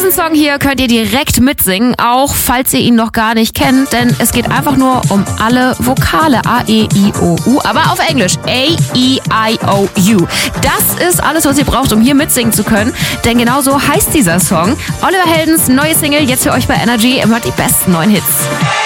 Diesen Song hier könnt ihr direkt mitsingen, auch falls ihr ihn noch gar nicht kennt, denn es geht einfach nur um alle Vokale. A, E, I, O, U, aber auf Englisch. A, E, I, O, U. Das ist alles, was ihr braucht, um hier mitsingen zu können, denn genau so heißt dieser Song. Oliver Heldens neue Single, jetzt für euch bei Energy, immer die besten neuen Hits.